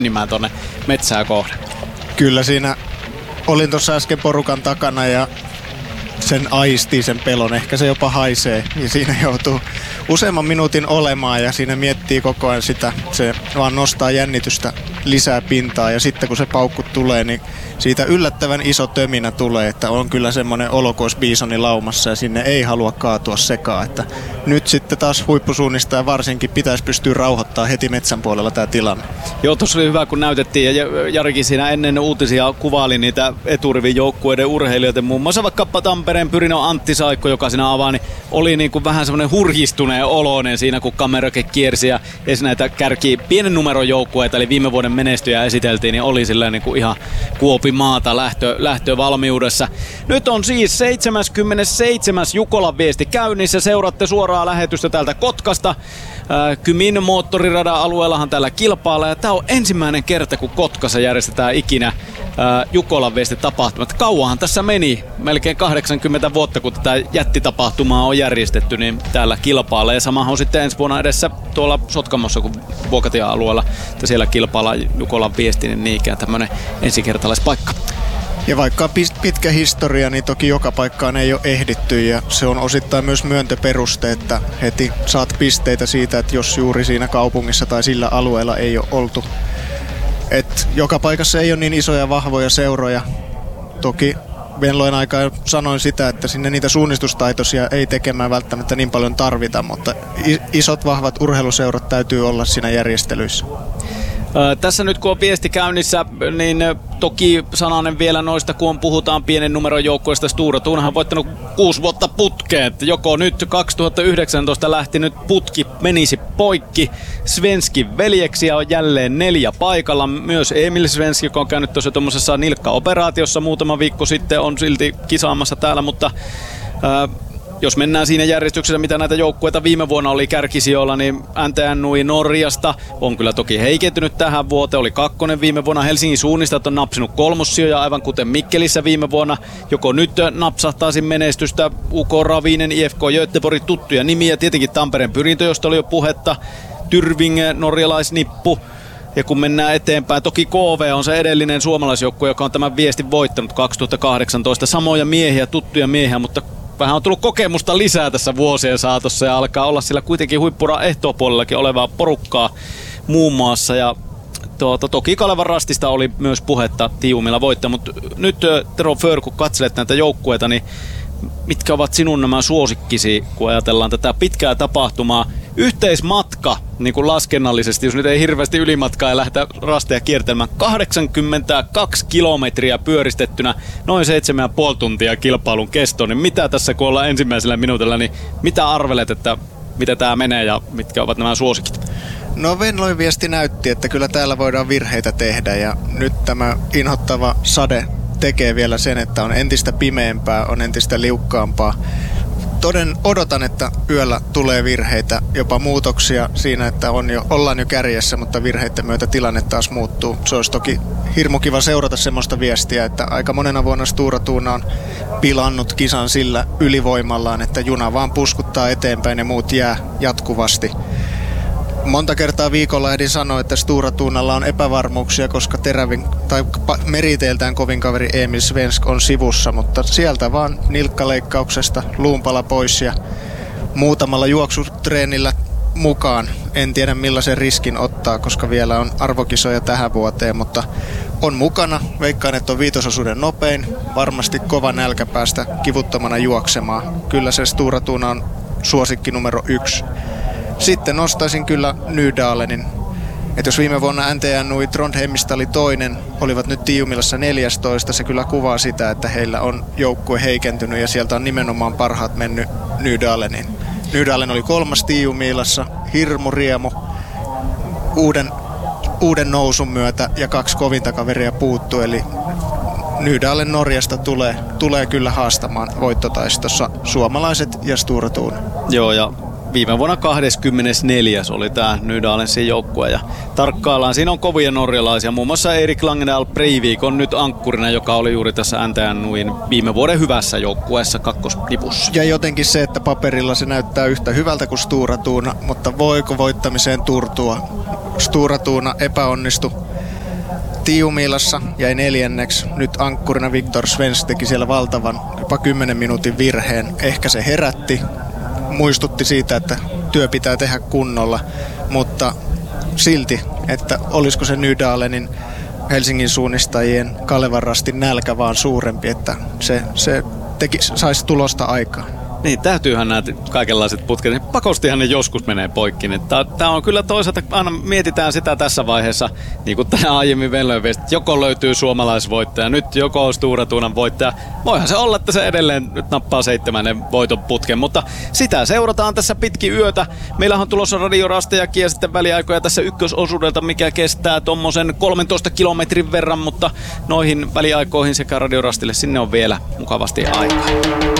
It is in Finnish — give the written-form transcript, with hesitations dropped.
nimään tonne metsää kohden. Kyllä siinä olin tuossa äsken porukan takana ja sen aistii sen pelon. Ehkä se jopa haisee ja siinä joutuu useamman minuutin olemaan ja siinä miettii koko ajan sitä. Se vaan nostaa jännitystä lisää pintaa ja sitten kun se paukku tulee, niin siitä yllättävän iso töminä tulee, että on kyllä semmoinen olo kuin olisi biisoni laumassa ja sinne ei halua kaatua sekaan. Että nyt sitten taas huippusuunnistaja varsinkin pitäisi pystyä rauhoittamaan heti metsän puolella tämä tilanne. Joo, tuossa oli hyvä kun näytettiin ja Jarikin siinä ennen uutisia kuvaili niitä eturivin joukkueiden urheilijoita. Muun muassa vaikka Tampereen Pyrinön Antti Saikko, joka siinä avaa, niin oli niin kuin vähän semmoinen hurjistuneen oloinen siinä kun kamerakin kiersi ja näitä kärki pienen numeron joukkueita, eli viime vuoden menestyjä esiteltiin, niin oli silleen niin kuin ihan kuopi maata lähtövalmiudessa. Nyt on siis 77. Jukolan viesti käynnissä. Seuraatte suoraa lähetystä täältä Kotkasta. Kymin moottoriradan alueellahan täällä kilpaillaan. Ja tää on ensimmäinen kerta, kun Kotkassa järjestetään ikinä Jukolan viesti tapahtumat. Kauanhan tässä meni. Melkein 80 vuotta, kun tätä jättitapahtumaa on järjestetty, niin täällä kilpaillaan. Ja samahan on sitten ensi vuonna edessä tuolla Sotkamossa, kun Vuokatien alueella, että siellä kilpaillaan Jukolan viesti, niin niinkään tämmönen ensikertalaispaikka. Ja vaikka pitkä historia, niin toki joka paikkaan ei ole ehditty ja se on osittain myös myöntöperuste, että heti saat pisteitä siitä, että jos juuri siinä kaupungissa tai sillä alueella ei ole oltu. Et joka paikassa ei ole niin isoja vahvoja seuroja. Toki Venloin aikaa sanoin sitä, että sinne niitä suunnistustaitoisia ei tekemään välttämättä niin paljon tarvita, mutta isot vahvat urheiluseurat täytyy olla siinä järjestelyissä. Tässä nyt kun on viesti käynnissä, niin toki sananen vielä noista, kun puhutaan pienen numeron joukkueesta. Stora Thunhan on voittanut 6 vuotta putkeen. Joko nyt 2019 lähti nyt putki menisi poikki. Svenskin veljeksiä on jälleen 4 paikalla. Myös Emil Svenski, joka on käynyt tuossa tuommoisessa nilkkaoperaatiossa muutama viikko sitten, on silti kisaamassa täällä, mutta jos mennään siinä järjestyksessä, mitä näitä joukkueita viime vuonna oli kärkisijoilla, niin NTNUI Norjasta on kyllä toki heikentynyt tähän vuoteen. Oli 2 viime vuonna. Helsingin suunnistajat on napsinut 3. sijoja, aivan kuten Mikkelissä viime vuonna. Joko nyt napsahtaisin menestystä UK Ravinen, IFK Göteborg, tuttuja nimiä. Tietenkin Tampereen Pyrintö, josta oli jo puhetta. Tyrving, norjalaisnippu. Ja kun mennään eteenpäin, toki KV on se edellinen suomalaisjoukkue, joka on tämän viestin voittanut 2018. Samoja miehiä, tuttuja miehiä, mutta vähän on tullut kokemusta lisää tässä vuosien saatossa ja alkaa olla sillä kuitenkin huippura ehtoopuolellakin olevaa porukkaa muun muassa. Ja toki Kalevan Rastista oli myös puhetta Tiiumilla voittaa, mutta nyt Tero För, kun katselet näitä joukkueita, niin mitkä ovat sinun nämä suosikkisi, kun ajatellaan tätä pitkää tapahtumaa? Yhteismatka, niin kuin laskennallisesti, jos nyt ei hirveästi ylimatkaa ja lähdetä rasteja kiertelemään, 82 kilometriä pyöristettynä, noin 7,5 tuntia kilpailun kesto, niin mitä tässä kun ollaan ensimmäisellä minuutilla, niin mitä arvelet, että miten tämä menee ja mitkä ovat nämä suosikit? No Venloin viesti näytti, että kyllä täällä voidaan virheitä tehdä ja nyt tämä inhottava sade tekee vielä sen, että on entistä pimeämpää, on entistä liukkaampaa. Odotan, että yöllä tulee virheitä, jopa muutoksia siinä, että ollaan jo kärjessä, mutta virheiden myötä tilanne taas muuttuu. Se olisi toki hirmu kiva seurata semmoista viestiä, että aika monena vuonna Stora Thuna on pilannut kisan sillä ylivoimallaan, että juna vaan puskuttaa eteenpäin ja muut jää jatkuvasti. Monta kertaa viikolla ehdin sanoa, että Stora Thunalla on epävarmuuksia, koska meriteiltään kovin kaveri Emil Svensk on sivussa, mutta sieltä vaan nilkkaleikkauksesta luunpala pois ja muutamalla juoksutreenillä mukaan. En tiedä millaisen riskin ottaa, koska vielä on arvokisoja tähän vuoteen, mutta on mukana. Veikkaan, että on 5 osuuden nopein. Varmasti kova nälkä päästä kivuttomana juoksemaan. Kyllä se Stora Thuna on suosikki numero 1. Sitten nostaisin kyllä Nydalenin. Että jos viime vuonna NTNUI Trondheimista oli 2, olivat nyt Tiiumilassa 14, se kyllä kuvaa sitä, että heillä on joukkue heikentynyt ja sieltä on nimenomaan parhaat mennyt Nydalenin. Nydalen oli 3 Tiiumilassa, hirmu riemu uuden nousun myötä ja 2 kovinta kaveria puuttuu, eli Nydalen Norjasta tulee kyllä haastamaan voittotaistossa suomalaiset ja Stora Thuna. Joo, ja viime vuonna 24. oli tämä Nydalensin joukkue ja tarkkaillaan. Siinä on kovia norjalaisia, muun muassa Erik Langendal Breivik on nyt ankkurina, joka oli juuri tässä NTNUin viime vuoden hyvässä joukkueessa kakkosnipussa. Ja jotenkin se, että paperilla se näyttää yhtä hyvältä kuin Stora Thuna, mutta voiko voittamiseen turtua? Stora Thuna epäonnistui Tiumiilassa jäi 4. Nyt ankkurina Viktor Svensk teki siellä valtavan jopa 10 minuutin virheen. Ehkä se herätti, muistutti siitä, että työ pitää tehdä kunnolla, mutta silti, että olisiko se Nydalenin Helsingin suunnistajien Kalevan rastin nälkä vaan suurempi, että se saisi tulosta aikaan. Niin, täytyyhän nämä kaikenlaiset putket, niin pakostihan ne joskus menee poikki. Tämä on kyllä toisaalta, aina mietitään sitä tässä vaiheessa, niin kuin tämä aiemmin Venlöön viesti, että joko löytyy suomalaisvoittaja, nyt joko on Stora Tuunan voittaja. Voihan se olla, että se edelleen nyt nappaa 7. voiton putken, mutta sitä seurataan tässä pitkin yötä. Meillähän on tulossa radiorastejakin ja sitten väliaikoja tässä ykkösosuudelta, mikä kestää tommosen 13 kilometrin verran, mutta noihin väliaikoihin sekä radiorastille sinne on vielä mukavasti aikaa.